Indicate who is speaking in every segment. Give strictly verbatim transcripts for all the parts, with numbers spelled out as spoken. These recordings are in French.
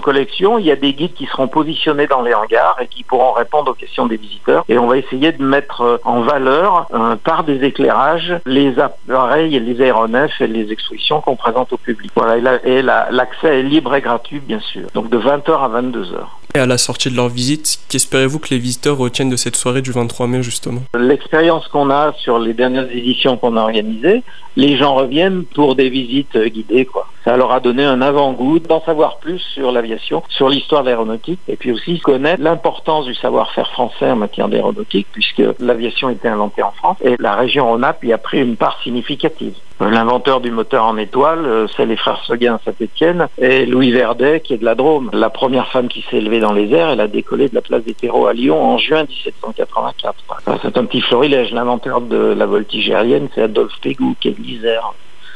Speaker 1: collection, il y a des guides qui seront positionnés dans les hangars et qui pourront répondre aux questions des visiteurs. Et on va essayer de mettre en valeur, euh, par des éclairages, les appareils et les aéronefs et les expositions qu'on présente au public. Voilà, et, la, et la, l'accès est libre et gratuit, bien sûr. Donc de vingt heures à vingt-deux heures.
Speaker 2: Et à la sortie de leur visite, qu'espérez-vous que les visiteurs retiennent de cette soirée du vingt-trois mai, justement?
Speaker 1: L'expérience qu'on a sur les dernières éditions qu'on a organisées, les gens reviennent pour des visites guidées, quoi. Ça leur a donné un avant-goût d'en savoir plus sur l'aviation, sur l'histoire de l'aéronautique, et puis aussi connaître l'importance du savoir-faire français en matière d'aéronautique, puisque l'aviation était inventée en France, et la région Rhône-Alpes y a pris une part significative. L'inventeur du moteur en étoile, c'est les frères Seguin à Saint-Étienne, et Louis Verdet, qui est de la Drôme. La première femme qui s'est élevée dans les airs, elle a décollé de la place des terreaux à Lyon en juin dix-sept cent quatre-vingt-quatre. C'est un petit florilège. L'inventeur de la voltige aérienne, c'est Adolphe Pégout, qui est de l'Isère.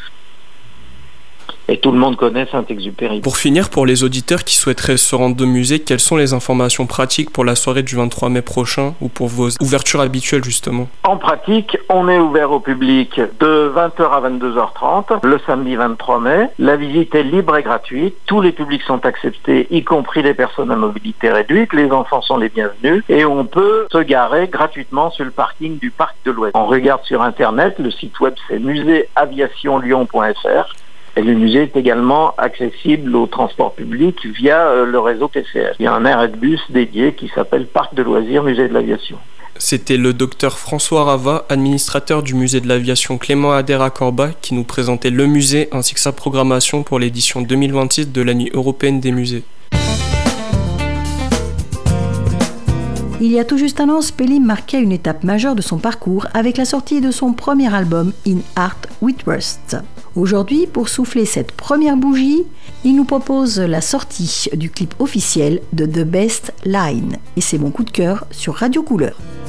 Speaker 1: Et tout le monde connaît Saint-Exupéry.
Speaker 2: Pour finir, pour les auditeurs qui souhaiteraient se rendre au musée, quelles sont les informations pratiques pour la soirée du vingt-trois mai prochain ou pour vos ouvertures habituelles justement?
Speaker 1: En pratique, on est ouvert au public de vingt heures à vingt-deux heures trente le samedi vingt-trois mai. La visite est libre et gratuite. Tous les publics sont acceptés, y compris les personnes à mobilité réduite. Les enfants sont les bienvenus et on peut se garer gratuitement sur le parking du Parc de l'Ouest. On regarde sur Internet, le site web c'est musée aviation lyon point f r. Et le musée est également accessible au transport public via euh, le réseau T C R. Il y a un arrêt de bus dédié qui s'appelle Parc de loisirs, musée de l'aviation.
Speaker 2: C'était le docteur François Rava, administrateur du musée de l'aviation Clément Ader à Corba, qui nous présentait le musée ainsi que sa programmation pour l'édition deux mille vingt-six de la Nuit européenne des musées.
Speaker 3: Il y a tout juste un an, Spelly marquait une étape majeure de son parcours avec la sortie de son premier album In Art with Rust. Aujourd'hui, pour souffler cette première bougie, il nous propose la sortie du clip officiel de The Best Line. Et c'est mon coup de cœur sur Radio Couleur.